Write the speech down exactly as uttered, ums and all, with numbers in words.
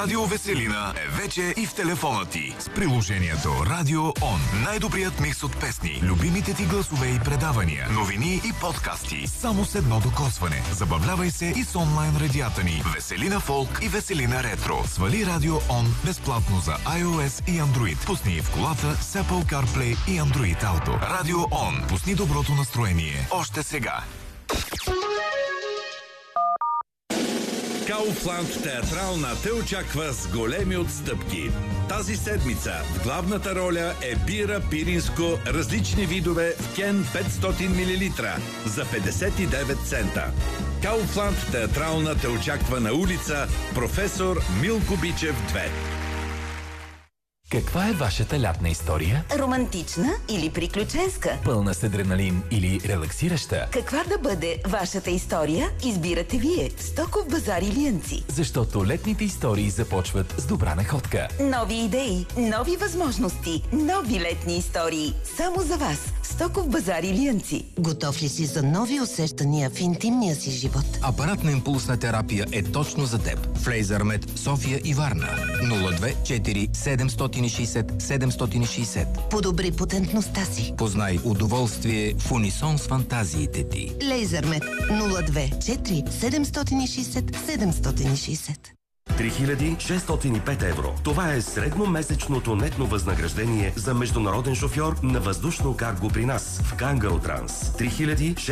Радио Веселина е вече и в телефона ти. С приложението Радио Он. Най-добрият микс от песни, любимите ти гласове и предавания, новини и подкасти. Само с едно докосване. Забавлявай се и с онлайн радията ни. Веселина Фолк и Веселина Ретро. Свали Радио Он безплатно за iOS и Android. Пусни в колата с Apple CarPlay и Android Auto. Радио Он. Пусни доброто настроение. Още сега. Kaufland театрална те очаква с големи отстъпки. Тази седмица в главната роля е бира пиринско, различни видове в кен петстотин милилитра за петдесет и девет цента. Kaufland театрална те очаква на улица Професор Милко Бичев две. Каква е вашата лятна история? Романтична или приключенска? Пълна с адреналин или релаксираща? Каква да бъде вашата история, избирате вие в Стоков базар Илиянци. Защото летните истории започват с добра находка. Нови идеи, нови възможности, нови летни истории. Само за вас. Стоков базар Илиянци. Готов ли си за нови усещания в интимния си живот? Апаратна импулсна терапия е точно за теб. В Лейзърмед, София и Варна. нула две четири седемстотин и шейсет седемстотин и шейсет. Подобри потентността си. Познай удоволствие в унисон с фантазиите ти. Лейзърмед нула две четири седемстотин и шейсет седемстотин и шейсет. три хиляди шестстотин и пет евро. Това е средномесечното нетно възнаграждение за международен шофьор на въздушно карго при нас в Кангаро Транс. три хиляди